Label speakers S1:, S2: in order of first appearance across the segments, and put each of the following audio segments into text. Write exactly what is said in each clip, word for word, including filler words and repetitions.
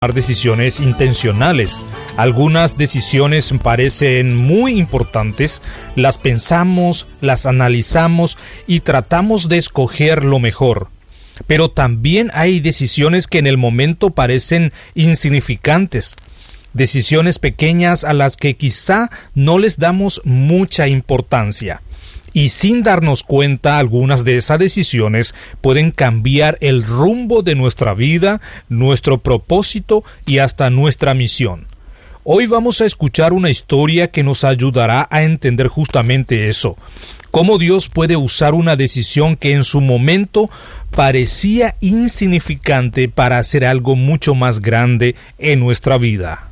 S1: decisiones intencionales. Algunas decisiones parecen muy importantes, las pensamos, las analizamos y tratamos de escoger lo mejor. Pero también hay decisiones que en el momento parecen insignificantes, decisiones pequeñas a las que quizá no les damos mucha importancia. Y sin darnos cuenta, algunas de esas decisiones pueden cambiar el rumbo de nuestra vida, nuestro propósito y hasta nuestra misión. Hoy vamos a escuchar una historia que nos ayudará a entender justamente eso. Cómo Dios puede usar una decisión que en su momento parecía insignificante para hacer algo mucho más grande en nuestra vida.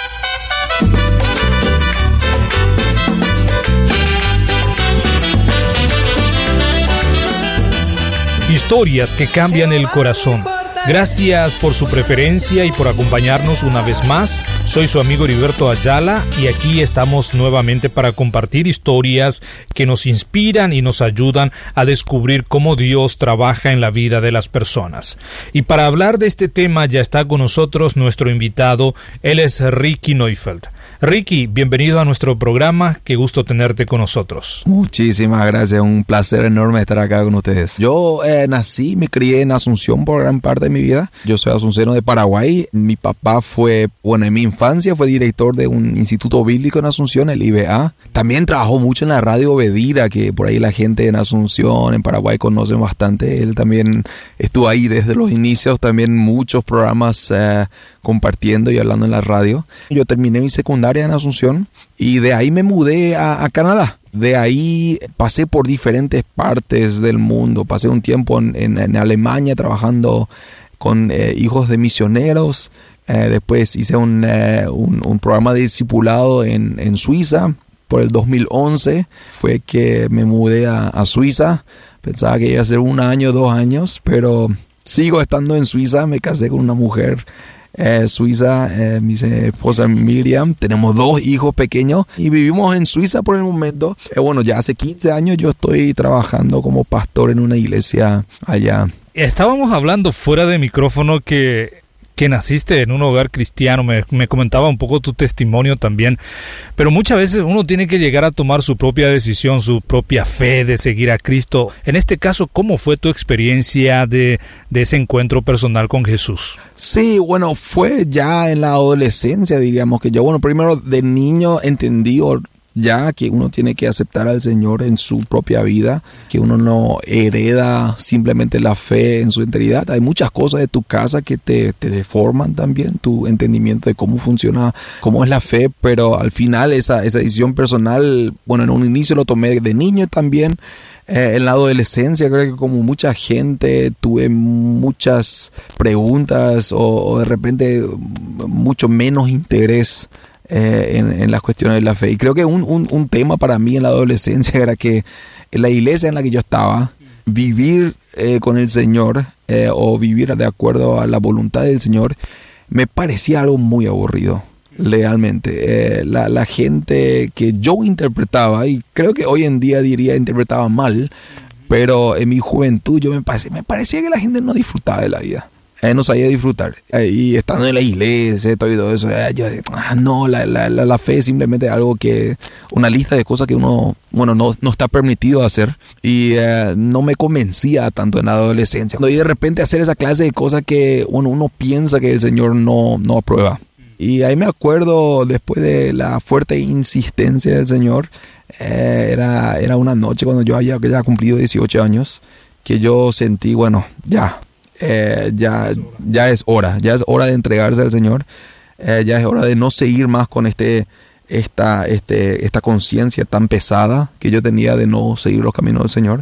S1: Historias que cambian el corazón. Gracias por su preferencia y por acompañarnos una vez más. Soy su amigo Heriberto Ayala y aquí estamos nuevamente para compartir historias que nos inspiran y nos ayudan a descubrir cómo Dios trabaja en la vida de las personas. Y para hablar de este tema ya está con nosotros nuestro invitado. Él es Ricky Neufeld. Ricky, bienvenido a nuestro programa. Qué gusto tenerte con nosotros.
S2: Muchísimas gracias. Un placer enorme estar acá con ustedes. Yo eh, nací, me crié en Asunción por gran parte de mi vida. Yo soy asunceno de Paraguay. Mi papá fue, bueno, en mi infancia fue director de un instituto bíblico en Asunción, el I B A. También trabajó mucho en la radio Bedira, que por ahí la gente en Asunción, en Paraguay, conoce bastante. Él también estuvo ahí desde los inicios, también muchos programas eh, compartiendo y hablando en la radio. Yo terminé mi secundaria en Asunción y de ahí me mudé a, a Canadá. De ahí pasé por diferentes partes del mundo. Pasé un tiempo en, en, en Alemania trabajando con eh, hijos de misioneros. Eh, después hice un, eh, un, un programa de discipulado en, en Suiza. Por el dos mil once fue que me mudé a, a Suiza. Pensaba que iba a ser un año, dos años, pero sigo estando en Suiza. Me casé con una mujer Eh, Suiza, eh, mi esposa Miriam. Tenemos dos hijos pequeños y vivimos en Suiza por el momento. Eh, bueno, ya hace quince años yo estoy trabajando como pastor en una iglesia allá.
S1: Estábamos hablando fuera de micrófono que, que naciste en un hogar cristiano. Me, me comentaba un poco tu testimonio también. Pero muchas veces uno tiene que llegar a tomar su propia decisión, su propia fe de seguir a Cristo. En este caso, ¿cómo fue tu experiencia de, de ese encuentro personal con Jesús?
S2: Sí, bueno, fue ya en la adolescencia, diríamos que yo, bueno, primero de niño entendí ya que uno tiene que aceptar al Señor en su propia vida, que uno no hereda simplemente la fe en su integridad. Hay muchas cosas de tu casa que te, te deforman también tu entendimiento de cómo funciona, cómo es la fe, pero al final esa, esa decisión personal, bueno, en un inicio lo tomé de niño también. Eh, en la adolescencia creo que como mucha gente tuve muchas preguntas o, o de repente mucho menos interés eh, en, en las cuestiones de la fe. Y creo que un, un, un tema para mí en la adolescencia era que en la iglesia en la que yo estaba, vivir eh, con el Señor eh, o vivir de acuerdo a la voluntad del Señor me parecía algo muy aburrido. Realmente, eh, la, la gente que yo interpretaba, y creo que hoy en día diría interpretaba mal, pero en mi juventud yo me parecía, me parecía que la gente no disfrutaba de la vida, eh, no sabía disfrutar. Eh, y estando en la iglesia, todo, y todo eso, eh, yo ah, no, la, la, la, la fe es simplemente algo que, una lista de cosas que uno, bueno, no, no está permitido hacer. Y eh, no me convencía tanto en la adolescencia. Y de repente hacer esa clase de cosas que uno, uno piensa que el Señor no, no aprueba. Y ahí me acuerdo, después de la fuerte insistencia del Señor, eh, era, era una noche cuando yo había ya cumplido dieciocho años, que yo sentí, bueno, ya, eh, ya, ya es hora, ya es hora de entregarse al Señor, eh, ya es hora de no seguir más con este, esta, este, esta conciencia tan pesada que yo tenía de no seguir los caminos del Señor.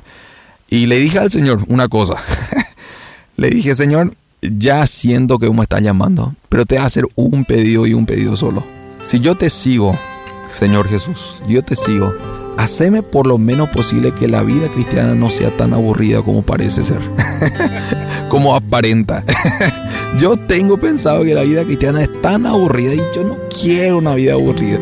S2: Y le dije al Señor una cosa, le dije, Señor, ya siento que me está llamando, pero te voy a hacer un pedido y un pedido solo. Si yo te sigo, Señor Jesús, yo te sigo, haceme por lo menos posible que la vida cristiana no sea tan aburrida como parece ser, como aparenta. Yo tengo pensado que la vida cristiana es tan aburrida y yo no quiero una vida aburrida.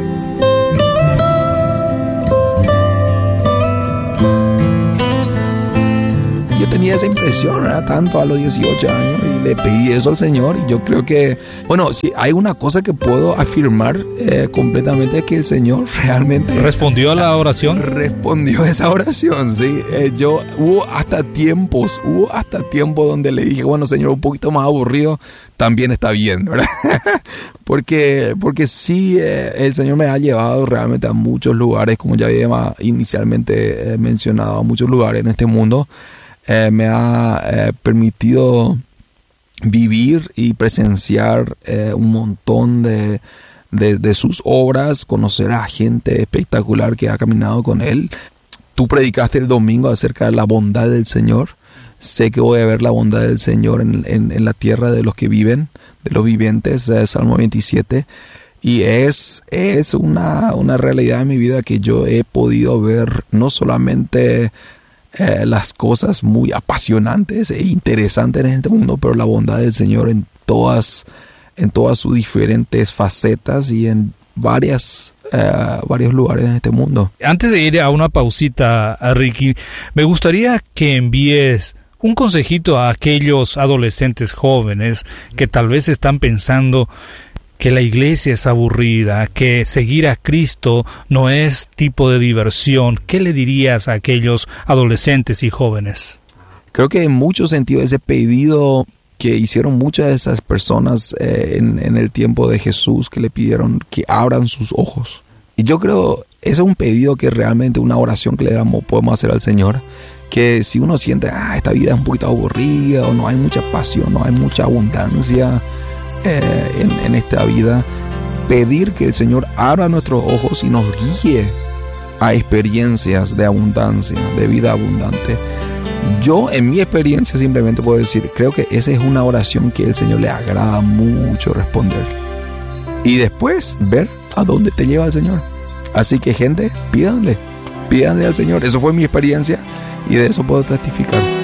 S2: Yo tenía esa impresión, ¿verdad? Tanto a los dieciocho años, y le pedí eso al Señor y yo creo que, bueno, si hay una cosa que puedo afirmar eh, completamente es que el Señor realmente...
S1: ¿Respondió a la oración?
S2: Respondió a esa oración, sí. Eh, yo, hubo hasta tiempos, hubo hasta tiempos donde le dije, bueno, Señor, un poquito más aburrido, también está bien, ¿verdad? porque, porque sí, eh, el Señor me ha llevado realmente a muchos lugares, como ya había inicialmente eh, mencionado, a muchos lugares en este mundo. Eh, me ha eh, permitido vivir y presenciar eh, un montón de, de, de sus obras, conocer a gente espectacular que ha caminado con Él. Tú predicaste el domingo acerca de la bondad del Señor. Sé que voy a ver la bondad del Señor en, en, en la tierra de los que viven, de los vivientes, eh, Salmo veintisiete. Y es, es una, una realidad en mi vida que yo he podido ver no solamente... Eh, las cosas muy apasionantes e interesantes en este mundo, pero la bondad del Señor en todas, en todas sus diferentes facetas y en varias, eh, varios lugares en este mundo.
S1: Antes de ir a una pausita, a Ricky, me gustaría que envíes un consejito a aquellos adolescentes jóvenes que tal vez están pensando que la iglesia es aburrida, que seguir a Cristo no es tipo de diversión. ¿Qué le dirías a aquellos adolescentes y jóvenes?
S2: Creo que en muchos sentidos ese pedido que hicieron muchas de esas personas eh, en, en el tiempo de Jesús, que le pidieron que abran sus ojos. Y yo creo, ese es un pedido que realmente una oración que le damos, podemos hacer al Señor. Que si uno siente, ah, esta vida es un poquito aburrida, o no hay mucha pasión, no hay mucha abundancia, Eh, en, en esta vida, pedir que el Señor abra nuestros ojos y nos guíe a experiencias de abundancia, de vida abundante. Yo, en mi experiencia, simplemente puedo decir, creo que esa es una oración que el Señor le agrada mucho responder. Y después, ver a dónde te lleva el Señor. Así que, gente, pídanle, pídanle al Señor. Eso fue mi experiencia y de eso puedo testificar.